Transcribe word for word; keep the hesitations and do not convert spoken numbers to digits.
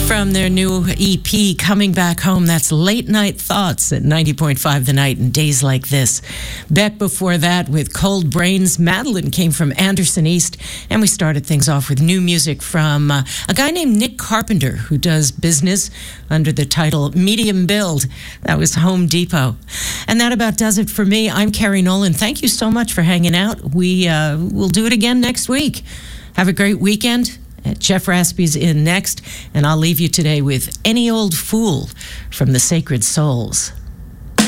From their new E P, Coming Back Home, that's Late Night Thoughts at ninety point five The Night and Days Like This. Beck before that with Cold Brains. Madeline came from Anderson East. And we started things off with new music from uh, a guy named Nick Carpenter, who does business under the title Medium Build. That was Home Depot. And that about does it for me. I'm Carrie Nolan. Thank you so much for hanging out. We uh, will do it again next week. Have a great weekend. Jeff Raspy's in next, and I'll leave you today with Any Old Fool from the Sacred Souls.